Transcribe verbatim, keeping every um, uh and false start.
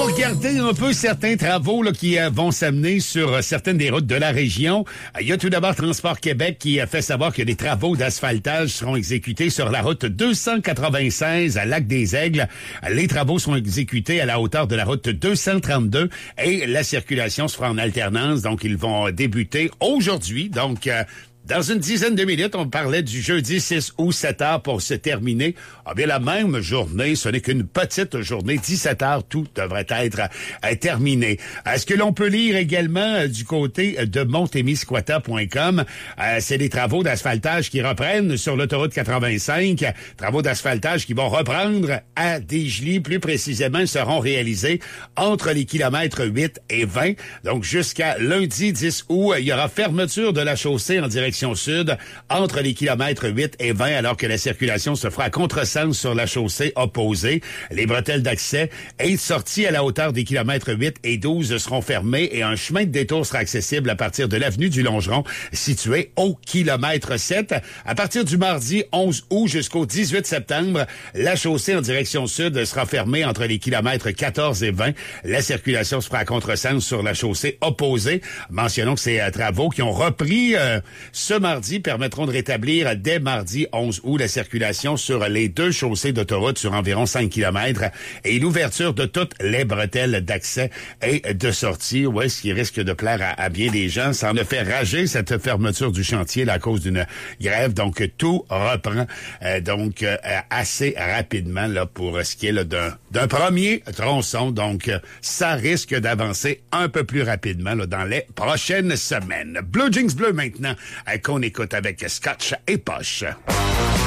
regarder un peu certains travaux là, qui euh, vont s'amener sur euh, certaines des routes de la région. Euh, il y a tout d'abord Transport Québec qui a fait savoir que des travaux d'asphaltage seront exécutés sur la route deux cent quatre-vingt-seize à Lac-des-Aigles. Euh, les travaux seront exécutés à la hauteur de la route deux cent trente-deux et la circulation se fera en alternance. Donc, ils vont débuter aujourd'hui. Donc, euh, dans une dizaine de minutes, on parlait du jeudi six août, sept heures pour se terminer. Ah bien, la même journée, ce n'est qu'une petite journée, dix-sept heures, tout devrait être euh, terminé. Euh, ce que l'on peut lire également euh, du côté de montémisquata point com, euh, c'est des travaux d'asphaltage qui reprennent sur l'autoroute quatre-vingt-cinq. Travaux d'asphaltage qui vont reprendre à Desjely. Plus précisément, ils seront réalisés entre les kilomètres huit et vingt. Donc, jusqu'à lundi dix août, il y aura fermeture de la chaussée en direction sud entre les kilomètres huit et vingt, alors que la circulation se fera à contresens sur la chaussée opposée. Les bretelles d'accès et de sortie à la hauteur des kilomètres huit et douze seront fermées et un chemin de détour sera accessible à partir de l'avenue du Longeron, situé au kilomètre sept. À partir du mardi onze août jusqu'au dix-huit septembre, la chaussée en direction sud sera fermée entre les kilomètres quatorze et vingt. La circulation se fera à contresens sur la chaussée opposée. Mentionnons que ces euh, travaux qui ont repris euh, ce mardi permettront de rétablir dès mardi onze août la circulation sur les deux chaussées d'autoroute sur environ cinq kilomètres et l'ouverture de toutes les bretelles d'accès et de sortie. Ouais, ce qui risque de plaire à, à bien des gens. Ça en a fait rager cette fermeture du chantier là, à cause d'une grève. Donc, tout reprend euh, donc euh, assez rapidement là pour ce qui est là, d'un, d'un premier tronçon. Donc, euh, ça risque d'avancer un peu plus rapidement là, dans les prochaines semaines. Blue Jeans Bleu maintenant, qu'on écoute avec Scotch et Poche.